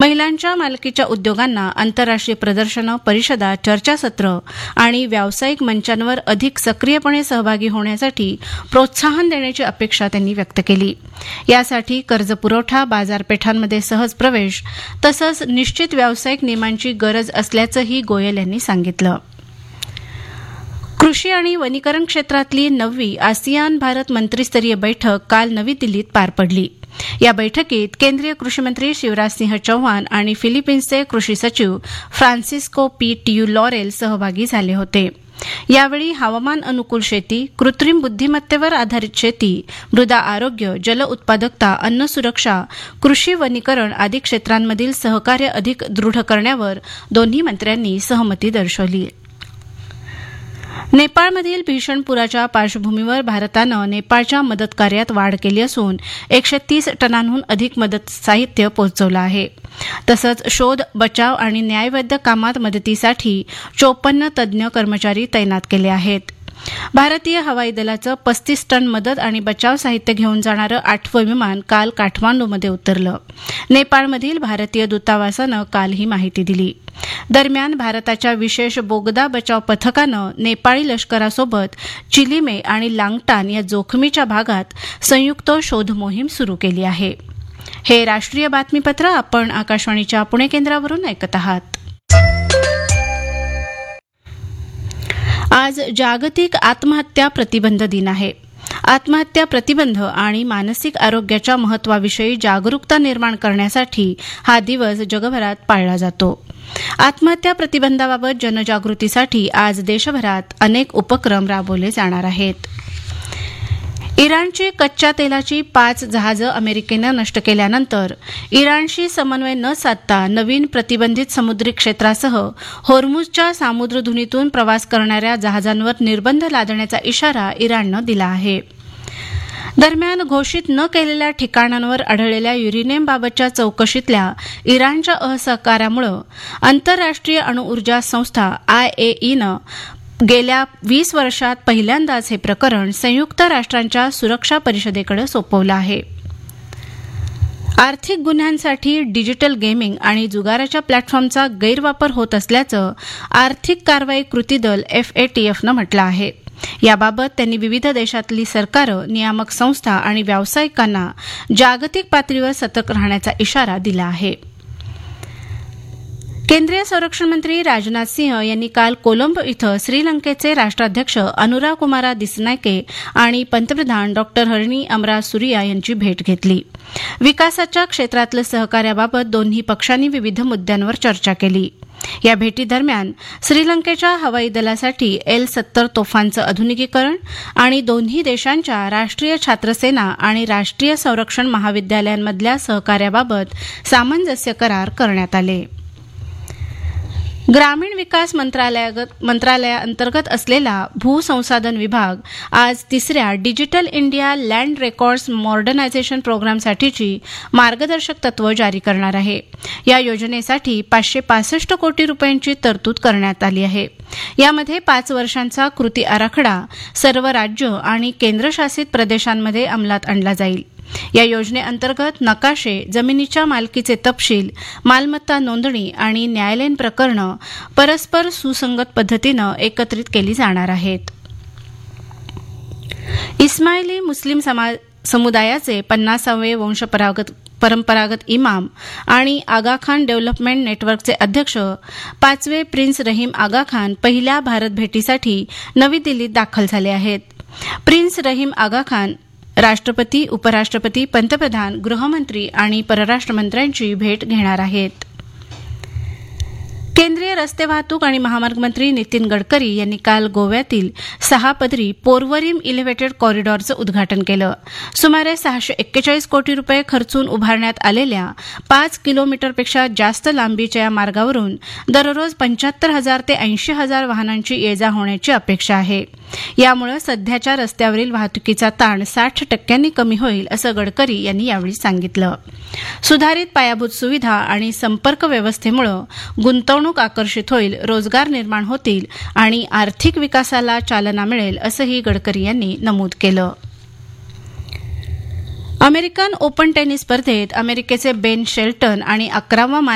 महिलांच्या मालकीच्या उद्योगांना आंतरराष्ट्रीय प्रदर्शनं, परिषदा, चर्चासत्र आणि व्यावसायिक मंचांवर अधिक सक्रियपणे सहभागी होण्यासाठी प्रोत्साहन देण्याची अपेक्षा त्यांनी व्यक्त केली. यासाठी कर्जपुरवठा, बाजारपेठांमध्ये सहज प्रवेश तसंच निश्चित व्यावसायिक नियमांची गरज असल्याचंही गोयल यांनी सांगितलं. कृषी आणि वनीकरण क्षेत्रातली 9वी आसियान भारत मंत्रीस्तरीय बैठक काल नवी दिल्लीत पार पडली. या बैठकीत केंद्रीय कृषी मंत्री शिवराज सिंह चौहान आणि फिलिपिन्सचे कृषी सचिव फ्रान्सिस्को पी टियू लॉरेल सहभागी झाले होते. यावेळी हवामान अनुकूल शेती, कृत्रिम बुद्धिमत्तेवर आधारित शेती, मृदा आरोग्य, जल उत्पादकता, अन्न सुरक्षा, कृषी वनीकरण आदी क्षेत्रांमधील सहकार्य अधिक दृढ करण्यावर दोन्ही मंत्र्यांनी सहमती दर्शवली. नेपाळमधील भीषण पुराच्या पार्श्वभूमीवर भारतानं नेपाळच्या मदत कार्यात वाढ केली असून 130 टनांहून अधिक मदत साहित्य पोहोचवलं आहे. तसंच शोध, बचाव आणि न्यायवैद्यक कामात मदतीसाठी 54 तज्ज्ञ कर्मचारी तैनात केले आहेत. भारतीय हवाई दलाचं 35 टन मदत आणि बचाव साहित्य घेऊन जाणारं 8वं विमान काल काठमांडूमध्ये उतरलं. नेपाळमधील भारतीय दूतावासानं काल ही माहिती दिली. दरम्यान भारताच्या विशेष बोगदा बचाव पथकानं नेपाळी लष्करासोबत चिलिमे आणि लांगटान या जोखमीच्या भागात संयुक्त शोध मोहीम सुरू केली आहे. हे राष्ट्रीय बातमीपत्र आपण आकाशवाणीच्या पुणे केंद्रावरून ऐकत आहात. आज जागतिक आत्महत्या प्रतिबंध दिन आहे. आत्महत्या प्रतिबंध आणि मानसिक आरोग्याच्या महत्त्वाविषयी जागरूकता निर्माण करण्यासाठी हा दिवस जगभरात पाळला जातो. आत्महत्या प्रतिबंधाबाबत जनजागृतीसाठी आज देशभरात अनेक उपक्रम राबवले जाणार आहेत. इराणची कच्च्या तेलाची 5 जहाजं अमेरिकेनं नष्ट केल्यानंतर इराणशी समन्वय न साधता नवीन प्रतिबंधित समुद्री क्षेत्रासह होर्मुझच्या सामुद्रधुनीतून प्रवास करणाऱ्या जहाजांवर निर्बंध लादण्याचा इशारा इराणनं दिला आहे. दरम्यान घोषित न केलेल्या ठिकाणांवर आढळलेल्या युरेनियमबाबतच्या चौकशीतल्या इराणच्या असहकारामुळे आंतरराष्ट्रीय अणुऊर्जा संस्था IAEAनं गेल्या 20 वर्षात पहिल्यांदाच हे प्रकरण संयुक्त राष्ट्रांच्या सुरक्षा परिषदेकडे सोपवलं आहे. आर्थिक गुन्ह्यांसाठी डिजिटल गेमिंग आणि जुगाराच्या प्लॅटफॉर्मचा गैरवापर होत असल्याचं आर्थिक कारवाई कृती दल FATFनं म्हटलं आहे. याबाबत त्यांनी विविध देशातली सरकारं, नियामक संस्था आणि व्यावसायिकांना जागतिक पातळीवर सतर्क राहण्याचा इशारा दिला आहे. केंद्रीय संरक्षण मंत्री राजनाथ सिंह यांनी काल कोलंबो इथं श्रीलंकेचे राष्ट्राध्यक्ष अनुराकुमारा दिसनायके आणि पंतप्रधान डॉक्टर हरणी अमरासुरिया यांची भेट घेतली. विकासाच्या क्षेत्रातलं सहकार्याबाबत दोन्ही पक्षांनी विविध मुद्द्यांवर चर्चा केली. या भेटीदरम्यान श्रीलंकेच्या हवाई दलासाठी L-70 तोफांचं आधुनिकीकरण आणि दोन्ही देशांच्या राष्ट्रीय छात्रसेना आणि राष्ट्रीय संरक्षण महाविद्यालयांमधल्या सहकार्याबाबत सामंजस्य करार करण्यात आले. ग्रामीण विकास मंत्रालयाअंतर्गत असलेला भूसंसाधन विभाग आज 3ऱ्या digital India land records modernisation प्रोग्रामसाठीची मार्गदर्शक तत्व जारी करणार आहे. या योजनेसाठी 565 कोटी रुपयांची तरतूद करण्यात आली आहे. यामध्ये 5 वर्षांचा कृती आराखडा सर्व राज्य आणि केंद्रशासित प्रदेशांमध्ये अंमलात आणला जाईल. या योजनेअंतर्गत नकाशे, जमिनीच्या मालकीचे तपशील, मालमत्ता नोंदणी आणि न्यायालयीन प्रकरणं परस्पर सुसंगत पद्धतीनं एकत्रित केली जाणार आहेत. इस्माइली मुस्लिम समुदायाचे 50वे परंपरागत इमाम आणि आगा खान डेव्हलपमेंट नेटवर्कचे अध्यक्ष 5वे प्रिन्स रहीम आगा खान पहिल्या भारत भेटीसाठी नवी दिल्लीत दाखल झाले आहेत. प्रिन्स रहीम आगा खान राष्ट्रपती, उपराष्ट्रपती, पंतप्रधान, गृहमंत्री आणि परराष्ट्र मंत्र्यांची भेट घेणार आहेत. केंद्रीय रस्ते वाहतूक आणि महामार्ग मंत्री नितीन गडकरी यांनी काल गोव्यातील 6 पदरी पोरवरीम इलेव्हेटेड कॉरिडॉरचं उद्घाटन केलं. सुमारे 641 कोटी रुपये खर्चून उभारण्यात आलेल्या 5 किलोमीटरपेक्षा जास्त लांबीच्या या मार्गावरून दररोज 75,000 ते 80,000 वाहनांची ये-जा होण्याची अपेक्षा आहे. यामुळे सध्याच्या रस्त्यावरील वाहतुकीचा ताण 60% कमी होईल असं गडकरी यांनी यावेळी सांगितलं. सुधारित पायाभूत सुविधा आणि संपर्क व्यवस्थेमुळे गुंतवणूक आकर्षित होईल, रोजगार निर्माण होतील आणि आर्थिक विकासाला चालना मिळेल असंही गडकरी यांनी नमूद केलं. अमेरिकन ओपन टेनिस स्पर्धेत अमेरिकेचे बेन शेल्टन आणि 11वा